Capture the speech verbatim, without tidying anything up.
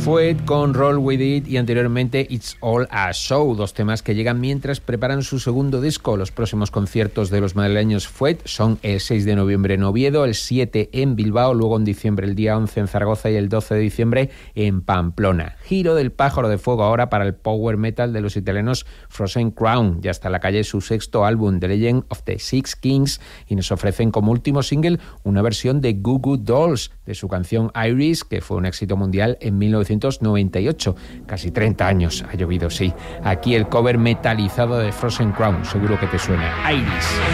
Fuet con Roll With It y anteriormente It's All a Show, dos temas que llegan mientras preparan su segundo disco. Los próximos conciertos de los madrileños Fuet son el seis de noviembre en Oviedo, el siete en Bilbao, luego en diciembre el día once en Zaragoza y el doce de diciembre en Pamplona. Giro del pájaro de fuego ahora para el power metal de los italianos Frozen Crown. Ya está en la calle su sexto álbum, The Legend of the Six Kings, y nos ofrecen como último single una versión de Goo Goo Dolls de su canción Iris, que fue un éxito mundial en mil novecientos noventa y ocho. Casi treinta años ha llovido, sí. Aquí el cover metalizado de Frozen Crown, seguro que te suena. Iris.